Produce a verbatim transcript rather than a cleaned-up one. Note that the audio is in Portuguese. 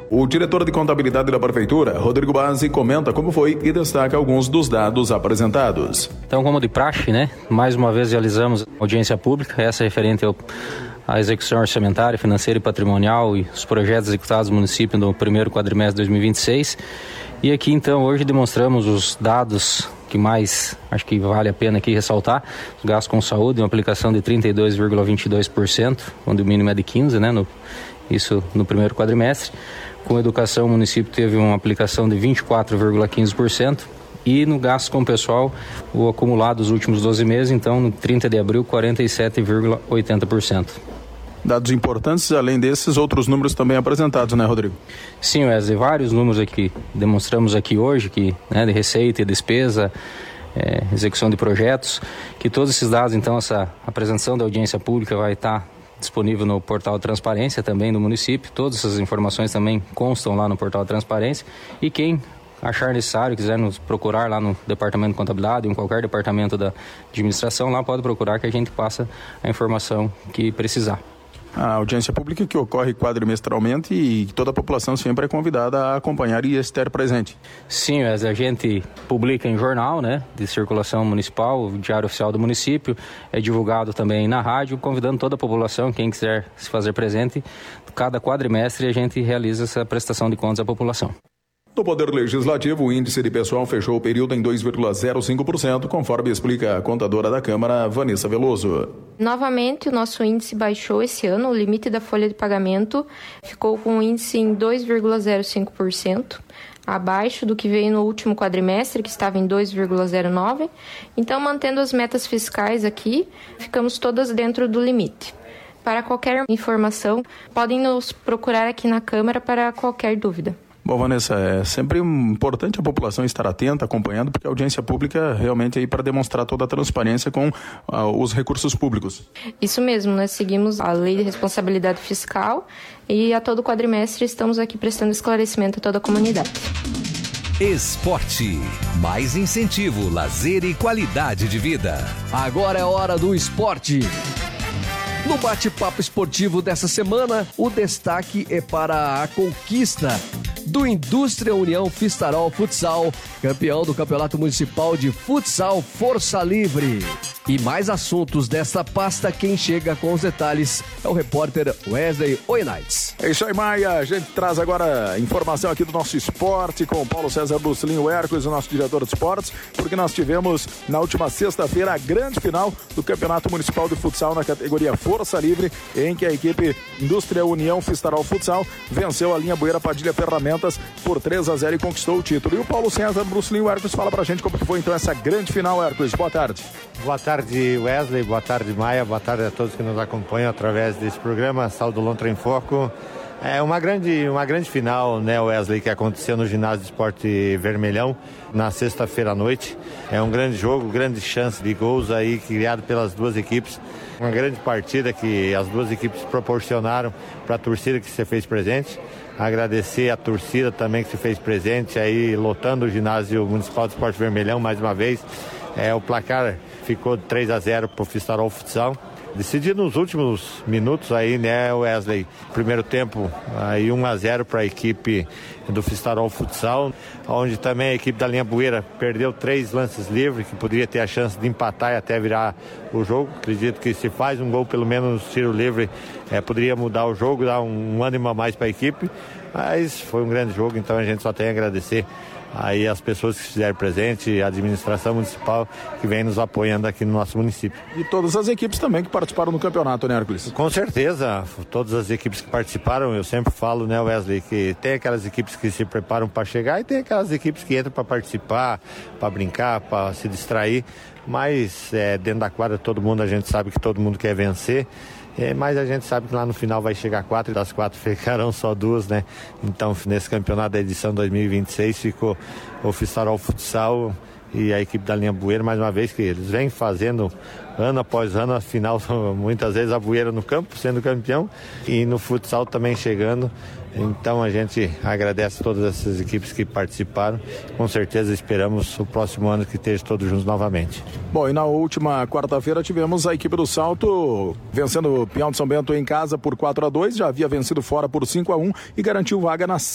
O diretor de contabilidade da prefeitura, Rodrigo Bazzi, comenta como foi e destaca alguns dos dados apresentados. Então, como de praxe, né? Mais uma vez realizamos audiência pública, essa referente ao a execução orçamentária, financeira e patrimonial e os projetos executados no município no primeiro quadrimestre de dois mil e vinte e seis. E aqui, então, hoje demonstramos os dados que mais, acho que vale a pena aqui ressaltar. Os gastos com saúde, uma aplicação de trinta e dois vírgula vinte e dois por cento, onde o mínimo é de quinze por cento, né? No, isso no primeiro quadrimestre. Com educação, o município teve uma aplicação de vinte e quatro vírgula quinze por cento. E no gasto com o pessoal, o acumulado dos últimos doze meses, então, no trinta de abril, quarenta e sete vírgula oitenta por cento. Dados importantes, além desses, outros números também apresentados, né, Rodrigo? Sim, Wesley, vários números aqui demonstramos aqui hoje, que, né, de receita e despesa, é, execução de projetos, que todos esses dados, então, essa apresentação da audiência pública vai estar disponível no portal Transparência também do município. Todas essas informações também constam lá no portal Transparência. E quem achar necessário, quiser nos procurar lá no departamento de contabilidade, em qualquer departamento da administração, lá pode procurar que a gente passa a informação que precisar. A audiência pública que ocorre quadrimestralmente e toda a população sempre é convidada a acompanhar e estar presente. Sim, a gente publica em jornal, né, de circulação municipal, o Diário Oficial do município, é divulgado também na rádio, convidando toda a população, quem quiser se fazer presente. Cada quadrimestre a gente realiza essa prestação de contas à população. No Poder Legislativo, o índice de pessoal fechou o período em dois vírgula zero cinco por cento, conforme explica a contadora da Câmara, Vanessa Veloso. Novamente, o nosso índice baixou esse ano, o limite da folha de pagamento ficou com o índice em dois vírgula zero cinco por cento, abaixo do que veio no último quadrimestre, que estava em dois vírgula zero nove por cento. Então, mantendo as metas fiscais aqui, ficamos todas dentro do limite. Para qualquer informação, podem nos procurar aqui na Câmara para qualquer dúvida. Bom, Vanessa, é sempre importante a população estar atenta, acompanhando, porque a audiência pública realmente é aí para demonstrar toda a transparência com uh, os recursos públicos. Isso mesmo, nós seguimos a Lei de Responsabilidade Fiscal e a todo quadrimestre estamos aqui prestando esclarecimento a toda a comunidade. Esporte, mais incentivo, lazer e qualidade de vida. Agora é hora do esporte. No bate-papo esportivo dessa semana, o destaque é para a conquista do Indústria União Fistarol Futsal, campeão do Campeonato Municipal de Futsal Força Livre. E mais assuntos dessa pasta, quem chega com os detalhes é o repórter Wesley Oinites. É isso aí, Maia. A gente traz agora informação aqui do nosso esporte com o Paulo César Buslinho Hércules, o nosso diretor de esportes, porque nós tivemos na última sexta-feira a grande final do Campeonato Municipal de Futsal na categoria Força Livre, em que a equipe Indústria União Fistarol Futsal venceu a linha Bueira Padilha Ferramentas por três a zero e conquistou o título. E o Paulo César Buslinho Hércules fala pra gente como que foi então essa grande final, Hércules. Boa tarde. Boa tarde, Wesley, boa tarde, Maia, boa tarde a todos que nos acompanham através desse programa, Saldo Lontra em Foco. É uma grande, uma grande final, né, Wesley, que aconteceu no Ginásio de Esporte Vermelhão na sexta-feira à noite. É um grande jogo, grande chance de gols aí criado pelas duas equipes. Uma grande partida que as duas equipes proporcionaram para a torcida que se fez presente. Agradecer a torcida também que se fez presente aí, lotando o Ginásio Municipal de Esporte Vermelhão mais uma vez. É, o placar ficou três a zero para o Fistarol Futsal. Decidido nos últimos minutos aí, né, Wesley? Primeiro tempo, aí um a zero para a equipe do Fistarol Futsal, onde também a equipe da linha Bueira perdeu três lances livres, que poderia ter a chance de empatar e até virar o jogo. Acredito que se faz um gol, pelo menos tiro livre, é, poderia mudar o jogo, dar um, um ânimo a mais para a equipe. Mas foi um grande jogo, então a gente só tem a agradecer aí as pessoas que fizeram presente, a administração municipal que vem nos apoiando aqui no nosso município. E todas as equipes também que participaram do campeonato, né, Hércules? Com certeza, todas as equipes que participaram, eu sempre falo, né, Wesley, que tem aquelas equipes que se preparam para chegar e tem aquelas equipes que entram para participar, para brincar, para se distrair, mas é, dentro da quadra todo mundo, a gente sabe que todo mundo quer vencer. É, mas a gente sabe que lá no final vai chegar quatro e das quatro ficarão só duas, né? Então, nesse campeonato da edição dois mil e vinte e seis ficou o Fistarol Futsal e a equipe da linha Bueira, mais uma vez, que eles vêm fazendo ano após ano, afinal, muitas vezes a Bueira no campo sendo campeão e no futsal também chegando. Então a gente agradece todas essas equipes que participaram. Com certeza esperamos o próximo ano que esteja todos juntos novamente. Bom, e na última quarta-feira tivemos a equipe do Salto vencendo o Pinhal de São Bento em casa por quatro a dois, já havia vencido fora por cinco a um e garantiu vaga na